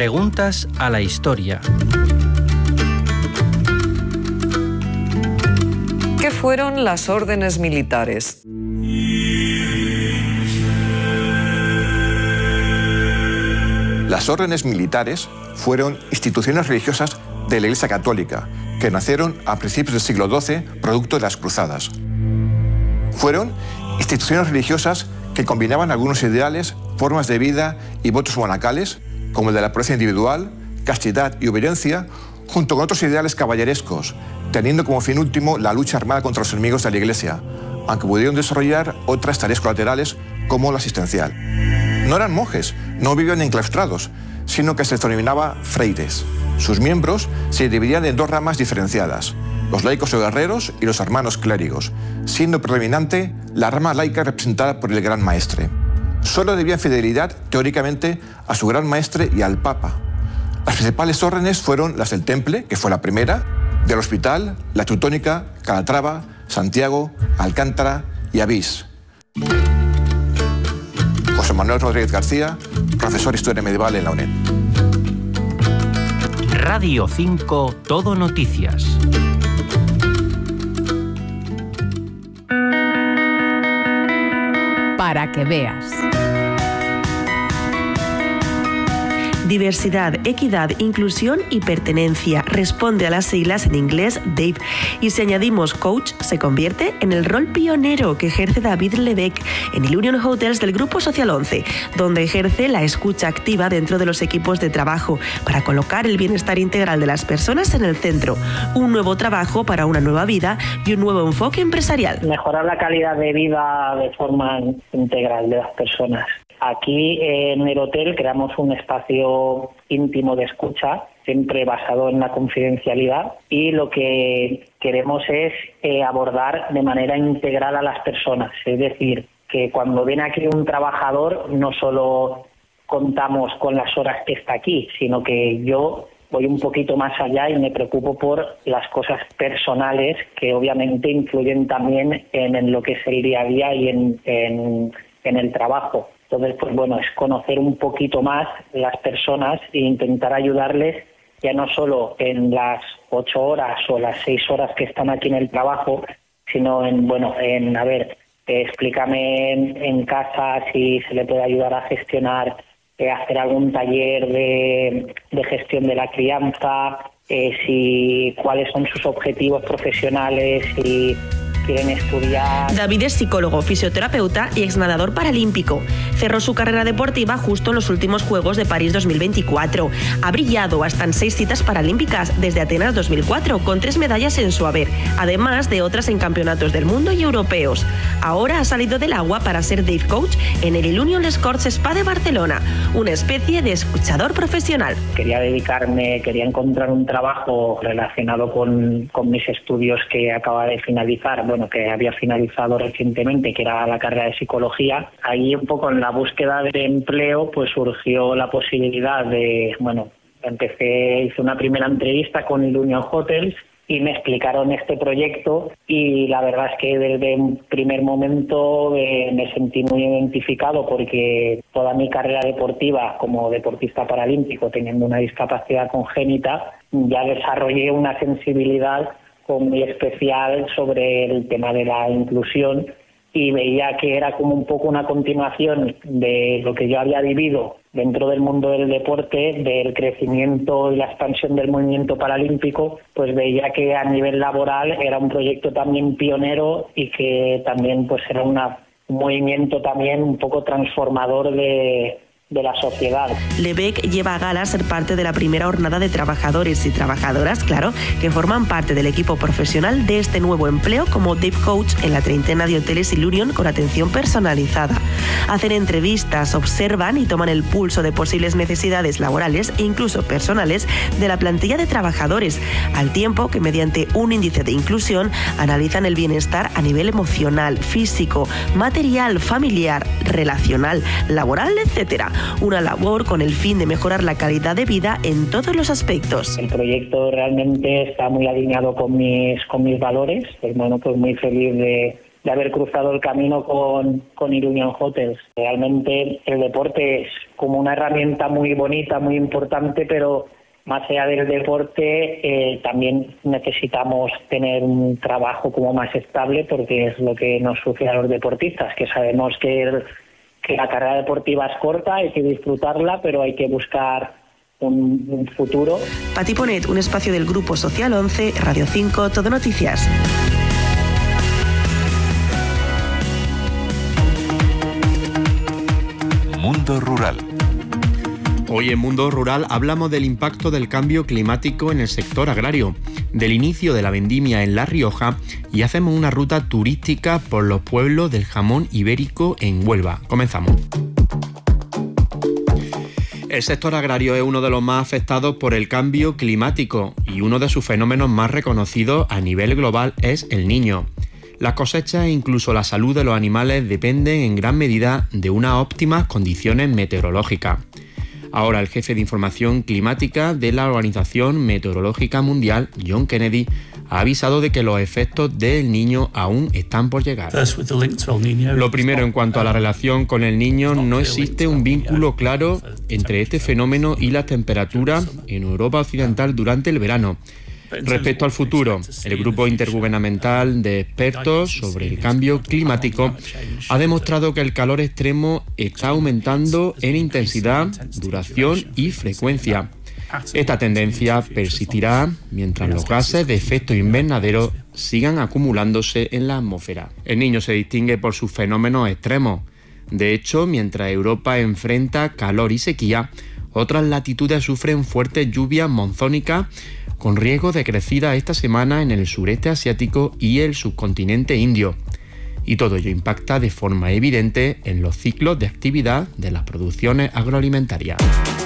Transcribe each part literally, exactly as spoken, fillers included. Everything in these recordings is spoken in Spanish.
Preguntas a la historia. ¿Qué fueron las órdenes militares? Las órdenes militares fueron instituciones religiosas de la Iglesia Católica que nacieron a principios del siglo doce, producto de las cruzadas. Fueron instituciones religiosas que combinaban algunos ideales, formas de vida y votos monacales, como el de la pureza individual, castidad y obediencia, junto con otros ideales caballerescos, teniendo como fin último la lucha armada contra los enemigos de la Iglesia, aunque pudieron desarrollar otras tareas colaterales como la asistencial. No eran monjes, no vivían enclaustrados, sino que se les denominaba freires. Sus miembros se dividían en dos ramas diferenciadas, los laicos o guerreros y los hermanos clérigos, siendo predominante la rama laica representada por el Gran Maestre. Solo debían fidelidad, teóricamente, a su Gran Maestre y al Papa. Las principales órdenes fueron las del Temple, que fue la primera, del Hospital, la Teutónica, Calatrava, Santiago, Alcántara y Avís. José Manuel Rodríguez García, profesor de Historia Medieval en la UNED. Radio cinco, Todo Noticias. Para que veas. Diversidad, equidad, inclusión y pertenencia. Responde a las siglas en inglés D A V E. Y si añadimos coach, se convierte en el rol pionero que ejerce David Lebec en el Union Hotels del Grupo Social once, donde ejerce la escucha activa dentro de los equipos de trabajo para colocar el bienestar integral de las personas en el centro. Un nuevo trabajo para una nueva vida y un nuevo enfoque empresarial. Mejorar la calidad de vida de forma integral de las personas. Aquí en el hotel creamos un espacio íntimo de escucha, siempre basado en la confidencialidad, y lo que queremos es eh, abordar de manera integral a las personas. Es decir, que cuando viene aquí un trabajador no solo contamos con las horas que está aquí, sino que yo voy un poquito más allá y me preocupo por las cosas personales que obviamente influyen también en, en lo que es el día a día y en, en, en el trabajo. Entonces, pues bueno, es conocer un poquito más las personas e intentar ayudarles ya no solo en las ocho horas o las seis horas que están aquí en el trabajo, sino en, bueno, en, a ver, eh, explícame en, en casa si se le puede ayudar a gestionar, eh, hacer algún taller de, de gestión de la crianza, eh, si cuáles son sus objetivos profesionales, si quieren estudiar. David es psicólogo, fisioterapeuta y exnadador paralímpico. Cerró su carrera deportiva justo en los últimos Juegos de París dos mil veinticuatro. Ha brillado hasta en seis citas paralímpicas desde Atenas dos mil cuatro, con tres medallas en su haber, además de otras en campeonatos del mundo y europeos. Ahora ha salido del agua para ser Dave Coach en el Ilunion Les Corts Spa de Barcelona, una especie de escuchador profesional. Quería dedicarme, quería encontrar un trabajo relacionado con, con mis estudios que acaba de finalizar, bueno, que había finalizado recientemente, que era la carrera de psicología. Ahí un poco en la búsqueda de empleo pues surgió la posibilidad de, bueno, empecé, hice una primera entrevista con el Union Hotels y me explicaron este proyecto y la verdad es que desde un primer momento eh, me sentí muy identificado porque toda mi carrera deportiva como deportista paralímpico, teniendo una discapacidad congénita, ya desarrollé una sensibilidad muy especial sobre el tema de la inclusión y veía que era como un poco una continuación de lo que yo había vivido dentro del mundo del deporte, del crecimiento y la expansión del movimiento paralímpico, pues veía que a nivel laboral era un proyecto también pionero y que también pues era una, un movimiento también un poco transformador de de la sociedad. Lebec lleva a gala ser parte de la primera jornada de trabajadores y trabajadoras, claro, que forman parte del equipo profesional de este nuevo empleo como Dave Coach en la treintena de hoteles Ilunion con atención personalizada. Hacen entrevistas, observan y toman el pulso de posibles necesidades laborales e incluso personales de la plantilla de trabajadores, al tiempo que mediante un índice de inclusión analizan el bienestar a nivel emocional, físico, material, familiar, relacional, laboral, etcétera. Una labor con el fin de mejorar la calidad de vida en todos los aspectos. El proyecto realmente está muy alineado con mis, con mis valores. Pues bueno, pues muy feliz de, de haber cruzado el camino con, con Ilunion Hotels. Realmente el deporte es como una herramienta muy bonita, muy importante, pero más allá del deporte eh, también necesitamos tener un trabajo como más estable, porque es lo que nos sucede a los deportistas, que sabemos que, el, que la carrera deportiva es corta, hay que disfrutarla, pero hay que buscar un, un futuro. Pati Ponet, un espacio del Grupo Social once, Radio cinco, Todo Noticias. Mundo Rural. Hoy en Mundo Rural hablamos del impacto del cambio climático en el sector agrario, del inicio de la vendimia en La Rioja y hacemos una ruta turística por los pueblos del jamón ibérico en Huelva. Comenzamos. El sector agrario es uno de los más afectados por el cambio climático y uno de sus fenómenos más reconocidos a nivel global es el Niño. Las cosechas e incluso la salud de los animales dependen en gran medida de unas óptimas condiciones meteorológicas. Ahora el jefe de información climática de la Organización Meteorológica Mundial, John Kennedy, ha avisado de que los efectos del Niño aún están por llegar. Lo primero, en cuanto a la relación con el Niño, no existe un vínculo claro entre este fenómeno y las temperaturas en Europa Occidental durante el verano. Respecto al futuro, el Grupo Intergubernamental de Expertos sobre el Cambio Climático ha demostrado que el calor extremo está aumentando en intensidad, duración y frecuencia. Esta tendencia persistirá mientras los gases de efecto invernadero sigan acumulándose en la atmósfera. El Niño se distingue por sus fenómenos extremos. De hecho, mientras Europa enfrenta calor y sequía, otras latitudes sufren fuertes lluvias monzónicas con riesgo de crecida esta semana en el sureste asiático y el subcontinente indio. Y todo ello impacta de forma evidente en los ciclos de actividad de las producciones agroalimentarias.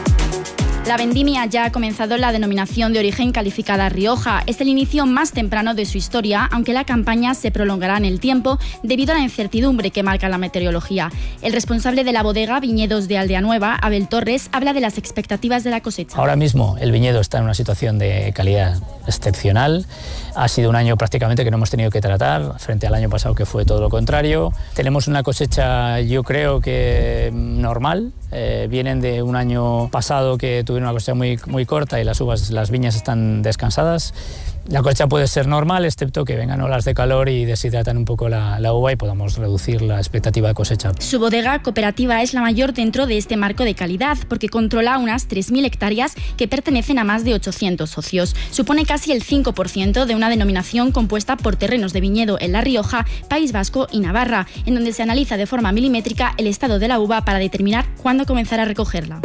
La vendimia ya ha comenzado en la denominación de origen calificada Rioja. Es el inicio más temprano de su historia, aunque la campaña se prolongará en el tiempo debido a la incertidumbre que marca la meteorología. El responsable de la bodega Viñedos de Aldea Nueva, Abel Torres, habla de las expectativas de la cosecha. Ahora mismo el viñedo está en una situación de calidad excepcional. Ha sido un año prácticamente que no hemos tenido que tratar, frente al año pasado que fue todo lo contrario. Tenemos una cosecha, yo creo que normal. Eh, vienen de un año pasado que tuvieron una cosecha muy, muy corta y las uvas, las viñas están descansadas. La cosecha puede ser normal, excepto que vengan olas de calor y deshidratan un poco la, la uva y podamos reducir la expectativa de cosecha. Su bodega cooperativa es la mayor dentro de este marco de calidad, porque controla unas tres mil hectáreas que pertenecen a más de ochocientos socios. Supone casi el cinco por ciento de una denominación compuesta por terrenos de viñedo en La Rioja, País Vasco y Navarra, en donde se analiza de forma milimétrica el estado de la uva para determinar cuándo comenzar a recogerla.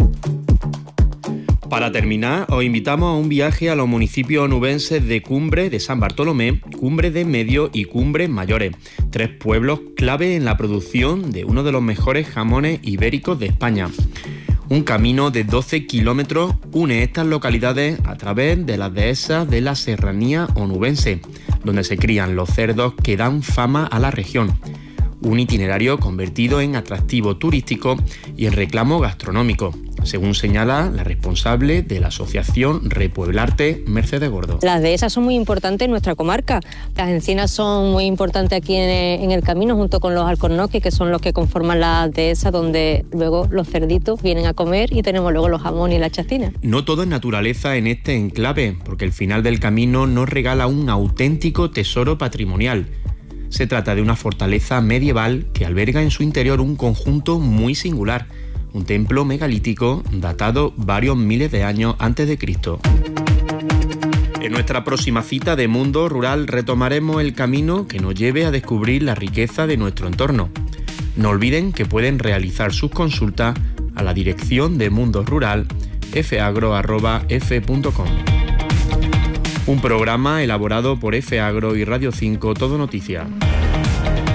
Para terminar, os invitamos a un viaje a los municipios onubenses de Cumbre de San Bartolomé, Cumbre de Medio y Cumbre Mayores, tres pueblos clave en la producción de uno de los mejores jamones ibéricos de España. Un camino de doce kilómetros une estas localidades a través de las dehesas de la serranía onubense, donde se crían los cerdos que dan fama a la región. Un itinerario convertido en atractivo turístico y en reclamo gastronómico, según señala la responsable de la asociación Repueblarte, Mercedes Gordo. Las dehesas son muy importantes en nuestra comarca. Las encinas son muy importantes aquí en el, en el camino, junto con los alcornoques, que son los que conforman las dehesas, donde luego los cerditos vienen a comer y tenemos luego los jamones y la chacina. No todo es naturaleza en este enclave, porque el final del camino nos regala un auténtico tesoro patrimonial. Se trata de una fortaleza medieval que alberga en su interior un conjunto muy singular, un templo megalítico datado varios miles de años antes de Cristo. En nuestra próxima cita de Mundo Rural retomaremos el camino que nos lleve a descubrir la riqueza de nuestro entorno. No olviden que pueden realizar sus consultas a la dirección de Mundo Rural f agro arroba f punto com. Un programa elaborado por F Agro y Radio cinco Todo Noticias.